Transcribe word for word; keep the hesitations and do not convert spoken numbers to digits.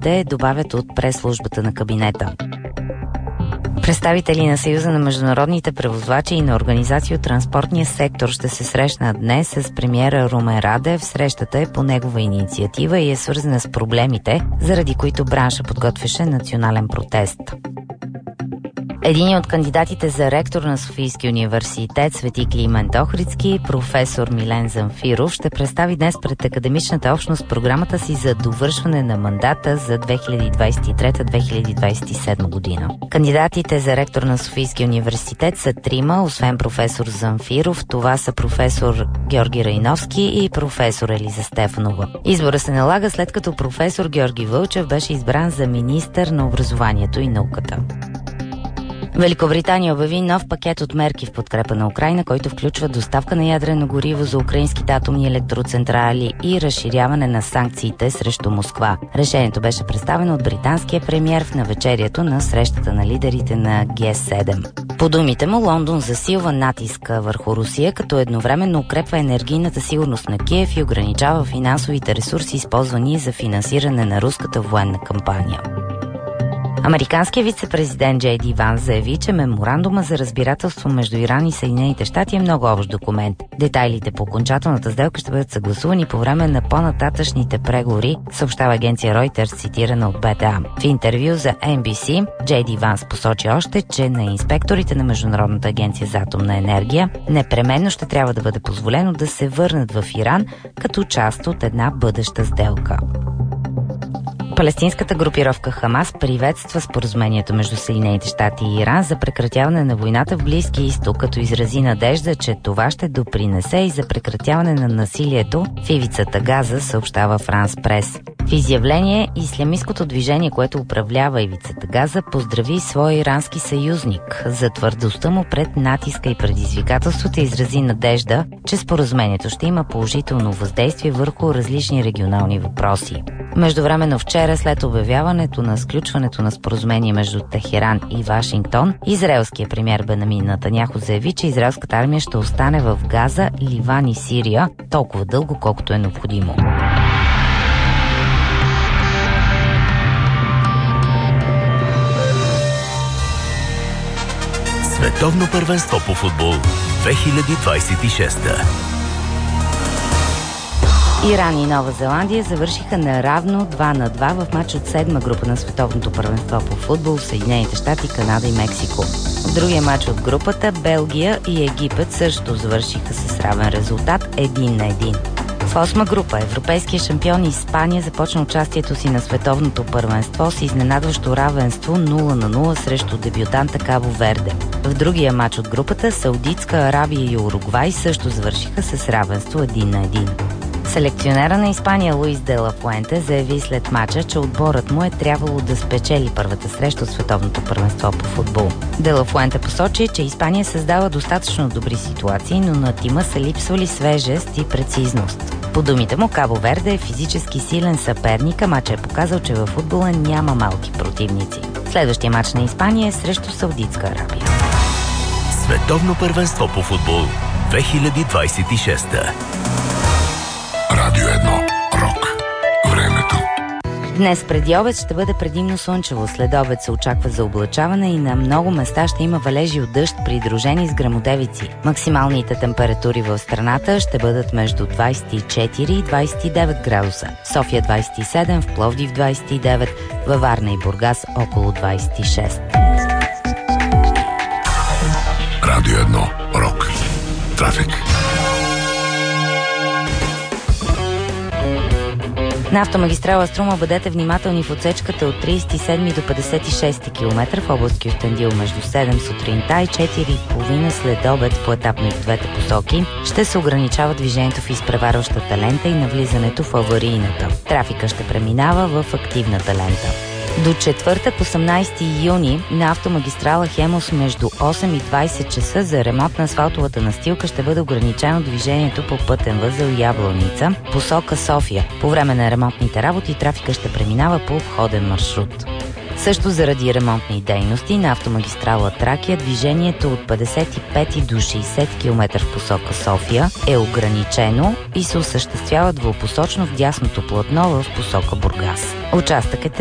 АД, добавят от прес-службата на кабинета. Представители на Съюза на международните превозвачи и на организации от транспортния сектор ще се срещнат днес с премиера Румен Радев. Срещата е по негова инициатива и е свързана с проблемите, заради които бранша подготвяше национален протест. Един от кандидатите за ректор на Софийския университет Свети Климент Охридски, професор Милен Замфиров, ще представи днес пред академичната общност програмата си за довършване на мандата за две хиляди двадесет и трета - две хиляди двадесет и седма година. Кандидатите за ректор на Софийския университет са трима, освен професор Замфиров. Това са професор Георги Райновски и професор Елиза Стефанова. Избора се налага след като професор Георги Вълчев беше избран за министър на образованието и науката. Великобритания обяви нов пакет от мерки в подкрепа на Украйна, който включва доставка на ядрено гориво за украинските атомни електроцентрали и разширяване на санкциите срещу Москва. Решението беше представено от британския премиер в навечерието на срещата на лидерите на Ге седем. По думите му, Лондон засилва натиска върху Русия, като едновременно укрепва енергийната сигурност на Киев и ограничава финансовите ресурси, използвани за финансиране на руската военна кампания. Американският вице-президент Джей Ди Ванс заяви, че меморандума за разбирателство между Иран и Съединените щати е много общ документ. Детайлите по окончателната сделка ще бъдат съгласувани по време на по-нататъчните преговори, съобщава агенция Reuters, цитирана от Б Т А. В интервю за Ен Би Си, Джей Ди Ванс посочи още, че на инспекторите на Международната агенция за атомна енергия непременно ще трябва да бъде позволено да се върнат в Иран като част от една бъдеща сделка. Палестинската групировка Хамас приветства споразумението между Съединените щати и Иран за прекратяване на войната в Близкия изток, като изрази надежда, че това ще допринесе и за прекратяване на насилието в ивицата Газа, съобщава Франс Прес. В изявление, ислямисткото движение, което управлява ивицата Газа, поздрави своя ирански съюзник за твърдостта му пред натиска и предизвикателството и изрази надежда, че споразумението ще има положително въздействие върху различни регионални въпроси. Междувременно вчера, след обявяването на сключването на споразумение между Техеран и Вашингтон, израелският премиер Бенямин Нетаняху заяви, че израелската армия ще остане в Газа, Ливан и Сирия толкова дълго, колкото е необходимо. Световно първенство по футбол две хиляди двадесет и шеста. Иран и Нова Зеландия завършиха наравно два на два в матч от седма група на Световното първенство по футбол в Съединените щати, Канада и Мексико. В другия матч от групата Белгия и Египет също завършиха с равен резултат един на един. В осма група европейския шампион Испания започна участието си на Световното първенство с изненадващо равенство нула на нула срещу дебютанта Кабо Верде. В другия матч от групата Саудитска Арабия и Уругвай също завършиха с равенство един на един. Селекционера на Испания Луис де ла Фуенте заяви след мача, че отборът му е трябвало да спечели първата среща от Световното първенство по футбол. Де ла Фуенте посочи, че Испания създава достатъчно добри ситуации, но на тима са липсвали свежест и прецизност. По думите му, Кабо Верде е физически силен съперник, а мача е показал, че във футбола няма малки противници. Следващия мач на Испания е срещу Саудитска Арабия. Световно първенство по футбол две хиляди двадесет и шеста. Радио едно. Рок. Времето. Днес преди обед ще бъде предимно слънчево. След обед се очаква заоблачаване и на много места ще има валежи от дъжд, придружени с гръмодевици. Максималните температури в страната ще бъдат между двадесет и четири и двадесет и девет градуса. София двадесет и седем, в Пловдив двадесет и девет, във Варна и Бургас около двадесет и шест. Радио едно. Рок. Трафик. На автомагистрала Струма бъдете внимателни в отсечката от тридесет и седми до петдесет и шести километър в област Кюстендил между седем сутринта и четири и половина след обед поетапно и в двете посоки. Ще се ограничава движението в изпреварващата лента и навлизането в аварийната. Трафика ще преминава в активната лента. До четвъртък, осемнадесети юни, на автомагистрала Хемус между осем и двадесет часа за ремонт на асфалтовата настилка ще бъде ограничено движението по пътен възел Ябланица, посока София. По време на ремонтните работи трафика ще преминава по обходен маршрут. Също заради ремонтни дейности на автомагистрала Тракия движението от петдесет и пети до шейсети километра в посока София е ограничено и се осъществява двупосочно в дясното платно в посока Бургас. Участъкът